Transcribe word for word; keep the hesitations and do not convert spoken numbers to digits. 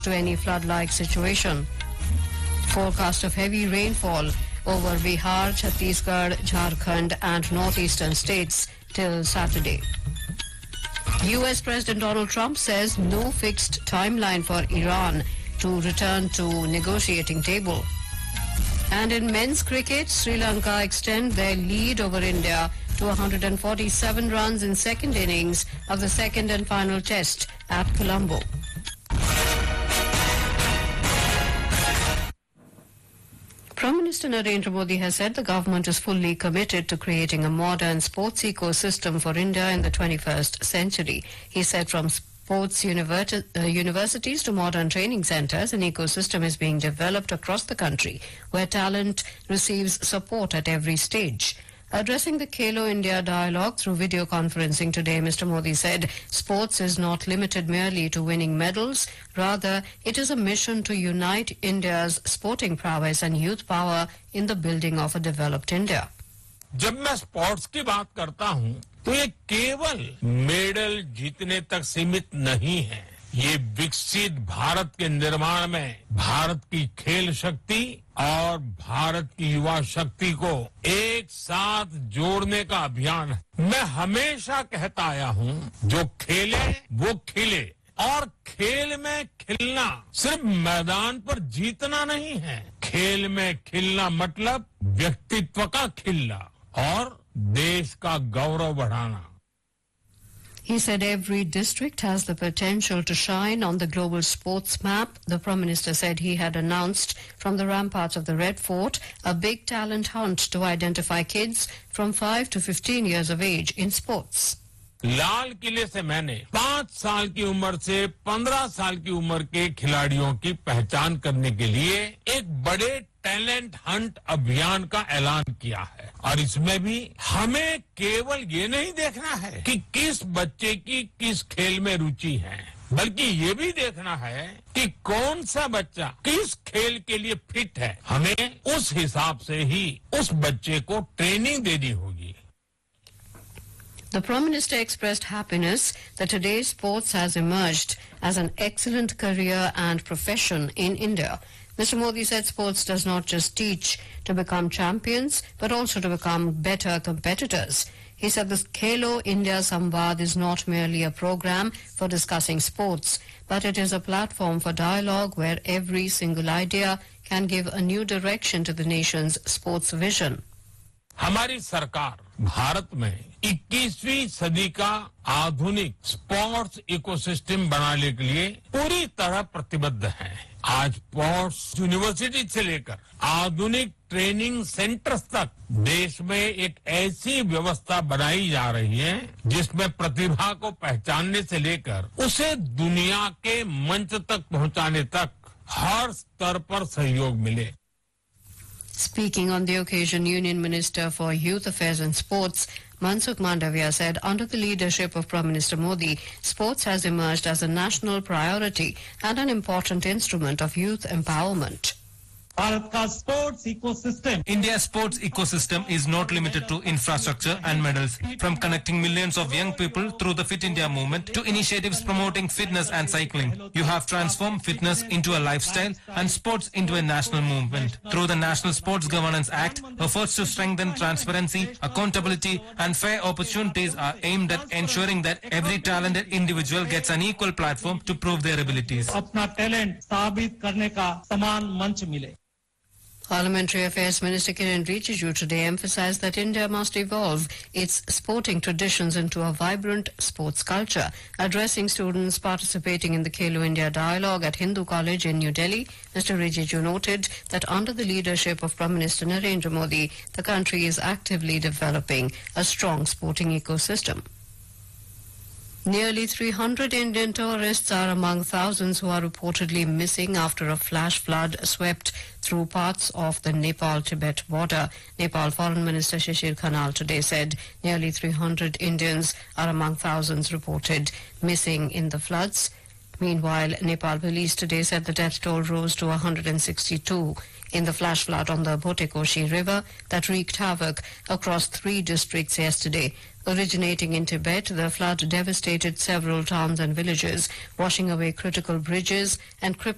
to any flood-like situation. Forecast of heavy rainfall over Bihar, Chhattisgarh, Jharkhand and northeastern states till Saturday. U S President Donald Trump says no fixed timeline for Iran to return to negotiating table. And in men's cricket, Sri Lanka extend their lead over India to one hundred forty-seven runs in second innings of the second and final test at Colombo. Prime Minister Narendra Modi has said the government is fully committed to creating a modern sports ecosystem for India in the twenty-first century. He said from sports universi- uh, universities to modern training centres, an ecosystem is being developed across the country where talent receives support at every stage. Addressing the Khelo India dialogue through video conferencing today, Mister Modi said sports is not limited merely to winning medals. Rather, it is a mission to unite India's sporting prowess and youth power in the building of a developed India. जब मैं sports की बात करता हूं तो ये केवल medal जीतने तक सीमित नहीं है। ये विकसित भारत के निर्माण में भारत की खेल शक्ति और भारत की युवा शक्ति को एक साथ जोड़ने का अभियान है। मैं हमेशा कहता आया हूं, जो खेले वो खिले, और खेल में खिलना सिर्फ मैदान पर जीतना नहीं है। खेल में खिलना मतलब व्यक्तित्व का खिलना और देश का गौरव बढ़ाना। He said every district has the potential to shine on the global sports map. The Prime Minister said he had announced from the ramparts of the Red Fort a big talent hunt to identify kids from five to fifteen years of age in sports. लाल किले से मैंने पाँच साल की उम्र से पंद्रह साल की उम्र के खिलाड़ियों की पहचान करने के लिए एक बड़े टैलेंट हंट अभियान का ऐलान किया है। और इसमें भी हमें केवल ये नहीं देखना है कि किस बच्चे की किस खेल में रुचि है, बल्कि ये भी देखना है कि कौन सा बच्चा किस खेल के लिए फिट है। हमें उस हिसाब से ही उस बच्चे को ट्रेनिंग देनी होगी। The Prime Minister expressed happiness that today's sports has emerged as an excellent career and profession in India. Mister Modi said sports does not just teach to become champions, but also to become better competitors. He said the Khelo India Samvad is not merely a program for discussing sports, but it is a platform for dialogue where every single idea can give a new direction to the nation's sports vision. हमारी सरकार भारत में इक्कीसवीं सदी का आधुनिक sports ecosystem बनाने के लिए पूरी तरह प्रतिबद्ध है। आज स्पोर्ट्स यूनिवर्सिटी से लेकर आधुनिक ट्रेनिंग सेंटर्स तक देश में एक ऐसी व्यवस्था बनाई जा रही है जिसमें प्रतिभा को पहचानने से लेकर उसे दुनिया के मंच तक पहुंचाने तक हर स्तर पर सहयोग मिले। Speaking on the occasion, Union Minister for Youth Affairs and Sports, Mansukh Mandavia, said under the leadership of Prime Minister Modi, sports has emerged as a national priority and an important instrument of youth empowerment. Bharat का sports ecosystem India's sports ecosystem is not limited to infrastructure and medals. From connecting millions of young people through the Fit India movement to initiatives promoting fitness and cycling, you have transformed fitness into a lifestyle and sports into a national movement. Through the National Sports Governance Act, efforts to strengthen transparency, accountability and fair opportunities are aimed at ensuring that every talented individual gets an equal platform to prove their abilities. अपना talent साबित करने का समान मंच मिले। Parliamentary Affairs Minister Kiren Rijiju today emphasized that India must evolve its sporting traditions into a vibrant sports culture. Addressing students participating in the Khelo India dialogue at Hindu College in New Delhi, Mister Rijiju noted that under the leadership of Prime Minister Narendra Modi, the country is actively developing a strong sporting ecosystem. Nearly three hundred Indian tourists are among thousands who are reportedly missing after a flash flood swept through parts of the Nepal-Tibet border. Nepal Foreign Minister Shishir Khanal today said nearly three hundred Indians are among thousands reported missing in the floods. Meanwhile, Nepal police today said the death toll rose to one hundred sixty-two in the flash flood on the Bhotekoshi River that wreaked havoc across three districts yesterday. Originating in Tibet, the flood devastated several towns and villages, washing away critical bridges and crippling